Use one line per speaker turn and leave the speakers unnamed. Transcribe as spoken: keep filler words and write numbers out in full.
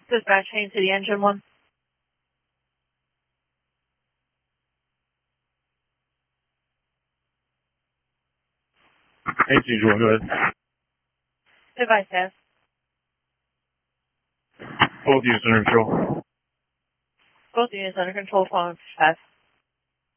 Dispatching to the engine one.
eighteen one, go ahead.
Device pass.
Both units under control.
Both units under control, phone pass.